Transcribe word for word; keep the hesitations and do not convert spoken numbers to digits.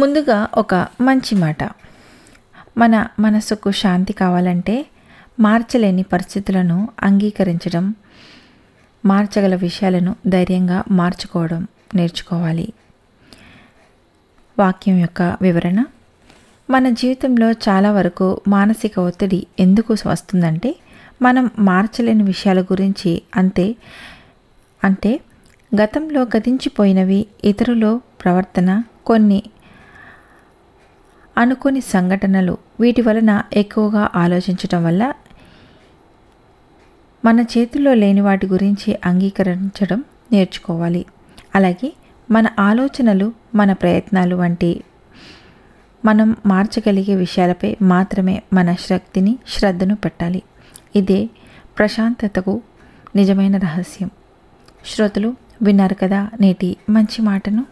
ముందుగా ఒక మంచి మాట. మన మనసుకు శాంతి కావాలంటే మార్చలేని పరిస్థితులను అంగీకరించడం, మార్చగల విషయాలను ధైర్యంగా మార్చుకోవడం నేర్చుకోవాలి. వాక్యం యొక్క వివరణ. మన జీవితంలో చాలా వరకు మానసిక ఒత్తిడి ఎందుకు వస్తుందంటే మనం మార్చలేని విషయాల గురించి. అంతే అంటే గతంలో గతించిపోయినవి, ఇతరుల ప్రవర్తన, కొన్ని అనుకోని సంఘటనలు, వీటి వలన ఎక్కువగా ఆలోచించటం వల్ల మన చేతుల్లో లేని వాటి గురించి అంగీకరించడం నేర్చుకోవాలి. అలాగే మన ఆలోచనలు, మన ప్రయత్నాలు వంటి మనం మార్చగలిగే విషయాలపై మాత్రమే మన శక్తిని, శ్రద్ధను పెట్టాలి. ఇదే ప్రశాంతతకు నిజమైన రహస్యం. శ్రోతలు విన్నారు కదా నేటి మంచి మాటను.